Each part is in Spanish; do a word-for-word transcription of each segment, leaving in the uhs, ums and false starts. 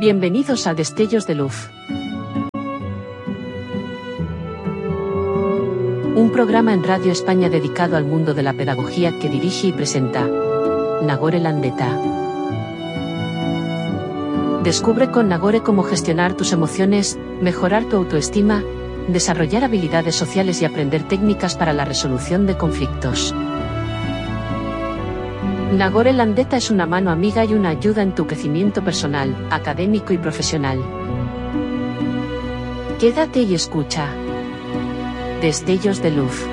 Bienvenidos a Destellos de Luz. Un programa en Radio España dedicado al mundo de la pedagogía que dirige y presenta Nagore Landeta. Descubre con Nagore cómo gestionar tus emociones, mejorar tu autoestima, desarrollar habilidades sociales y aprender técnicas para la resolución de conflictos. Nagore Landeta es una mano amiga y una ayuda en tu crecimiento personal, académico y profesional. Quédate y escucha. Destellos de Luz.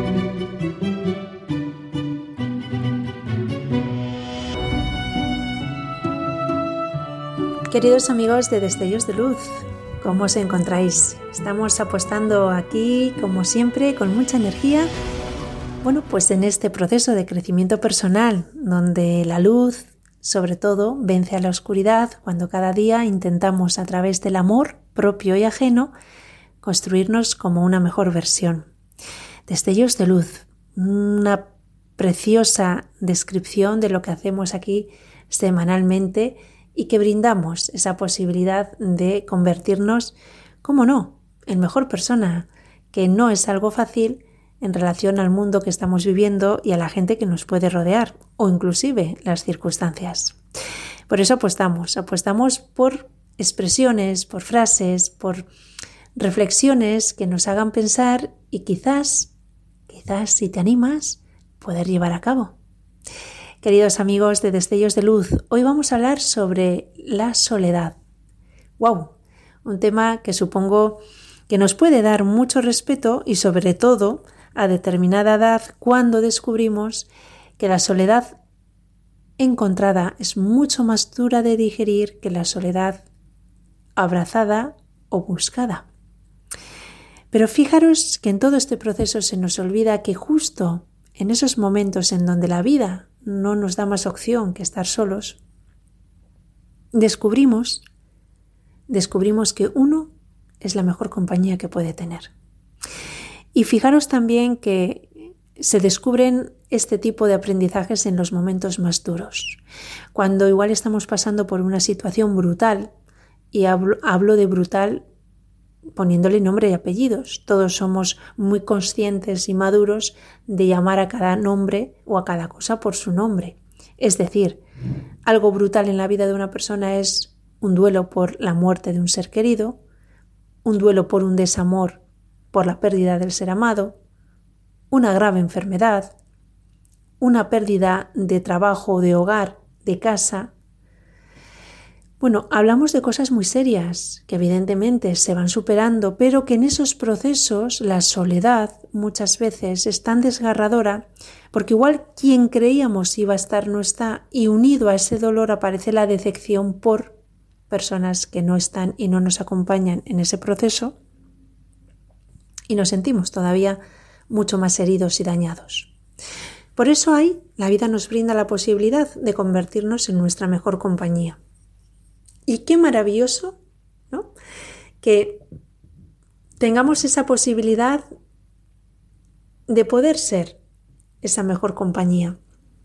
Queridos amigos de Destellos de Luz, ¿cómo os encontráis? Estamos apostando aquí, como siempre, con mucha energía. Bueno, pues en este proceso de crecimiento personal, donde la luz, sobre todo, vence a la oscuridad, cuando cada día intentamos, a través del amor propio y ajeno, construirnos como una mejor versión. Destellos de Luz, una preciosa descripción de lo que hacemos aquí semanalmente y que brindamos esa posibilidad de convertirnos, cómo no, en mejor persona, que no es algo fácil en relación al mundo que estamos viviendo y a la gente que nos puede rodear, o inclusive las circunstancias. Por eso apostamos, apostamos por expresiones, por frases, por reflexiones que nos hagan pensar y quizás, quizás si te animas, poder llevar a cabo. Queridos amigos de Destellos de Luz, hoy vamos a hablar sobre la soledad. ¡Wow! Un tema que supongo que nos puede dar mucho respeto y sobre todo a determinada edad cuando descubrimos que la soledad encontrada es mucho más dura de digerir que la soledad abrazada o buscada. Pero fijaros que en todo este proceso se nos olvida que justo en esos momentos en donde la vida no nos da más opción que estar solos, descubrimos, descubrimos que uno es la mejor compañía que puede tener. Y fijaros también que se descubren este tipo de aprendizajes en los momentos más duros. Cuando igual estamos pasando por una situación brutal, y hablo, hablo de brutal poniéndole nombre y apellidos. Todos somos muy conscientes y maduros de llamar a cada nombre o a cada cosa por su nombre. Es decir, algo brutal en la vida de una persona es un duelo por la muerte de un ser querido, un duelo por un desamor, por la pérdida del ser amado, una grave enfermedad, una pérdida de trabajo, de hogar, de casa. Bueno, hablamos de cosas muy serias que evidentemente se van superando, pero que en esos procesos la soledad muchas veces es tan desgarradora porque igual quien creíamos iba a estar no está y unido a ese dolor aparece la decepción por personas que no están y no nos acompañan en ese proceso. Y nos sentimos todavía mucho más heridos y dañados. Por eso ahí la vida nos brinda la posibilidad de convertirnos en nuestra mejor compañía. Y qué maravilloso, ¿no?, que tengamos esa posibilidad de poder ser esa mejor compañía,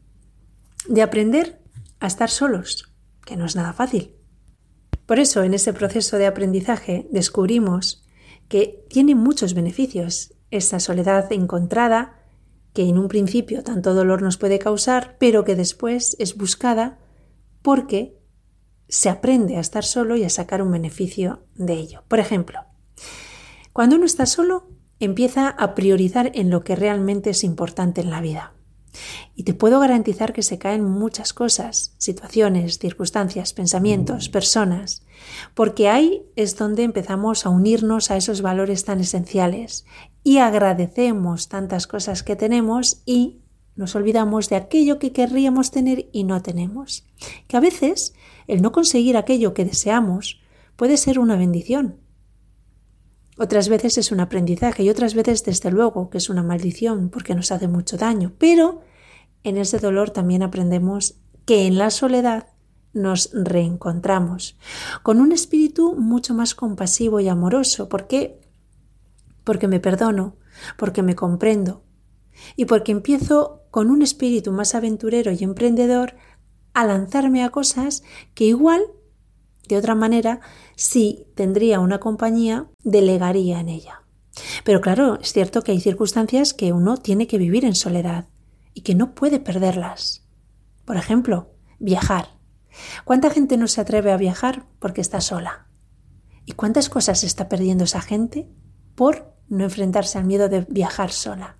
de aprender a estar solos, que no es nada fácil. Por eso en ese proceso de aprendizaje descubrimos que tiene muchos beneficios esa soledad encontrada que en un principio tanto dolor nos puede causar, pero que después es buscada porque se aprende a estar solo y a sacar un beneficio de ello. Por ejemplo, cuando uno está solo, empieza a priorizar en lo que realmente es importante en la vida. Y te puedo garantizar que se caen muchas cosas, situaciones, circunstancias, pensamientos, personas, porque ahí es donde empezamos a unirnos a esos valores tan esenciales y agradecemos tantas cosas que tenemos y nos olvidamos de aquello que querríamos tener y no tenemos. Que a veces el no conseguir aquello que deseamos puede ser una bendición. Otras veces es un aprendizaje y otras veces, desde luego, que es una maldición porque nos hace mucho daño. Pero en ese dolor también aprendemos que en la soledad nos reencontramos con un espíritu mucho más compasivo y amoroso. ¿Por qué? Porque me perdono, porque me comprendo y porque empiezo con un espíritu más aventurero y emprendedor a lanzarme a cosas que igual De otra manera, si tendría una compañía, delegaría en ella. Pero claro, es cierto que hay circunstancias que uno tiene que vivir en soledad y que no puede perderlas. Por ejemplo, viajar. ¿Cuánta gente no se atreve a viajar porque está sola? ¿Y cuántas cosas está perdiendo esa gente por no enfrentarse al miedo de viajar sola?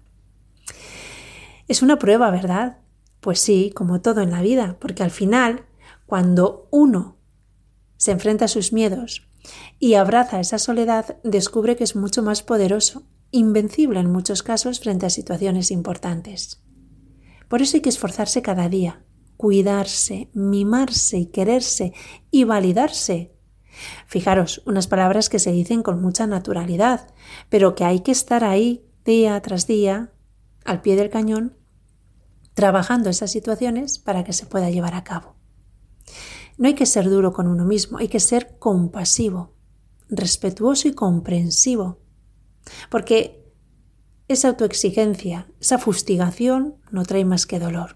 Es una prueba, ¿verdad? Pues sí, como todo en la vida, porque al final, cuando uno se enfrenta a sus miedos y abraza esa soledad, descubre que es mucho más poderoso, invencible en muchos casos frente a situaciones importantes. Por eso hay que esforzarse cada día, cuidarse, mimarse y quererse y validarse. Fijaros, unas palabras que se dicen con mucha naturalidad, pero que hay que estar ahí día tras día, al pie del cañón, trabajando esas situaciones para que se pueda llevar a cabo. No hay que ser duro con uno mismo, hay que ser compasivo, respetuoso y comprensivo, porque esa autoexigencia, esa fustigación no trae más que dolor.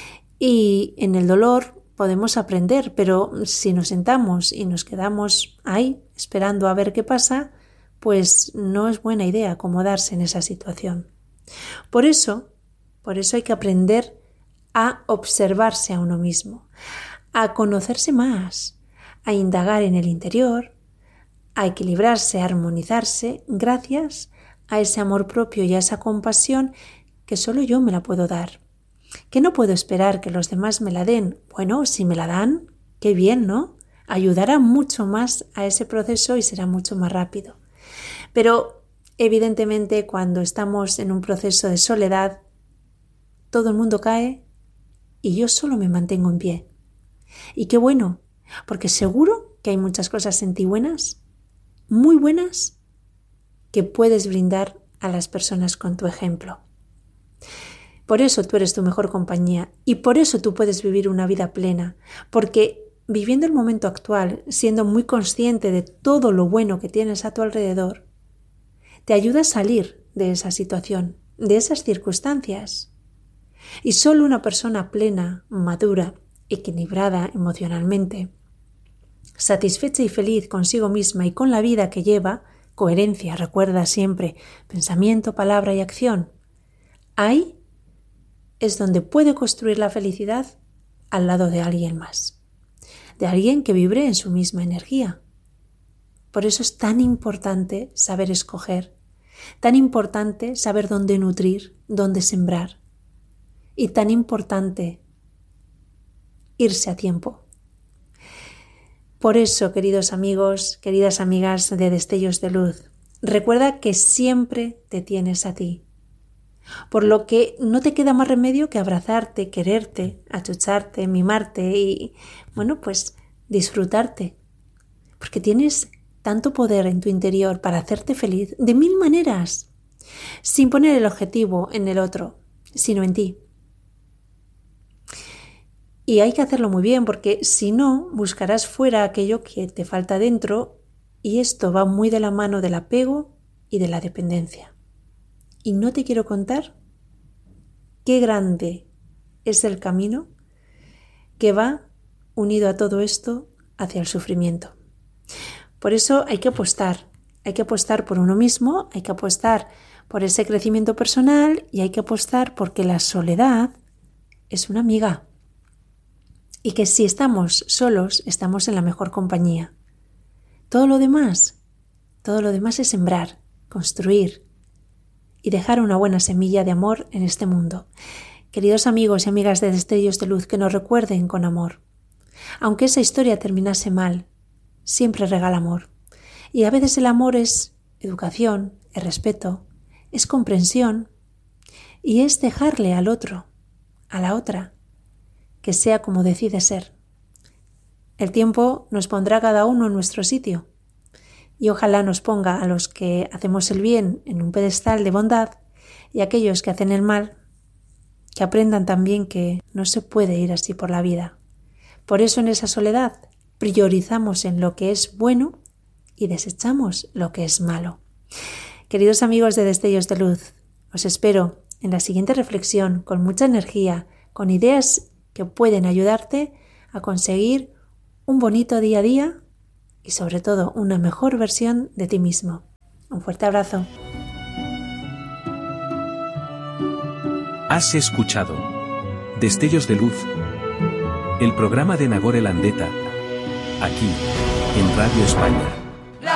Y en el dolor podemos aprender, pero si nos sentamos y nos quedamos ahí esperando a ver qué pasa, pues no es buena idea acomodarse en esa situación. Por eso, por eso hay que aprender a observarse a uno mismo, a conocerse más, a indagar en el interior, a equilibrarse, a armonizarse gracias a ese amor propio y a esa compasión que solo yo me la puedo dar. Que no puedo esperar que los demás me la den. Bueno, si me la dan, qué bien, ¿no? Ayudará mucho más a ese proceso y será mucho más rápido. Pero evidentemente cuando estamos en un proceso de soledad, todo el mundo cae y yo solo me mantengo en pie. Y qué bueno, porque seguro que hay muchas cosas en ti buenas, muy buenas, que puedes brindar a las personas con tu ejemplo. Por eso tú eres tu mejor compañía y por eso tú puedes vivir una vida plena, porque viviendo el momento actual, siendo muy consciente de todo lo bueno que tienes a tu alrededor, te ayuda a salir de esa situación, de esas circunstancias. Y solo una persona plena, madura, equilibrada emocionalmente, satisfecha y feliz consigo misma y con la vida que lleva, coherencia, recuerda siempre, pensamiento, palabra y acción, ahí es donde puede construir la felicidad al lado de alguien más, de alguien que vibre en su misma energía. Por eso es tan importante saber escoger, tan importante saber dónde nutrir, dónde sembrar y tan importante irse a tiempo. Por eso, queridos amigos, queridas amigas de Destellos de Luz, recuerda que siempre te tienes a ti. Por lo que no te queda más remedio que abrazarte, quererte, achucharte, mimarte y, bueno, pues disfrutarte. Porque tienes tanto poder en tu interior para hacerte feliz de mil maneras, sin poner el objetivo en el otro, sino en ti. Y hay que hacerlo muy bien porque si no, buscarás fuera aquello que te falta dentro y esto va muy de la mano del apego y de la dependencia. Y no te quiero contar qué grande es el camino que va unido a todo esto hacia el sufrimiento. Por eso hay que apostar, hay que apostar por uno mismo, hay que apostar por ese crecimiento personal y hay que apostar porque la soledad es una amiga. Y que si estamos solos, estamos en la mejor compañía. Todo lo demás, todo lo demás es sembrar, construir y dejar una buena semilla de amor en este mundo. Queridos amigos y amigas de Destellos de Luz, que nos recuerden con amor. Aunque esa historia terminase mal, siempre regala amor. Y a veces el amor es educación, es respeto, es comprensión y es dejarle al otro, a la otra, que sea como decide ser. El tiempo nos pondrá cada uno en nuestro sitio y ojalá nos ponga a los que hacemos el bien en un pedestal de bondad y a aquellos que hacen el mal que aprendan también que no se puede ir así por la vida. Por eso en esa soledad priorizamos en lo que es bueno y desechamos lo que es malo. Queridos amigos de Destellos de Luz, os espero en la siguiente reflexión con mucha energía, con ideas que pueden ayudarte a conseguir un bonito día a día y sobre todo una mejor versión de ti mismo. Un fuerte abrazo. Has escuchado Destellos de Luz, el programa de Nagore Landeta, aquí, en Radio España.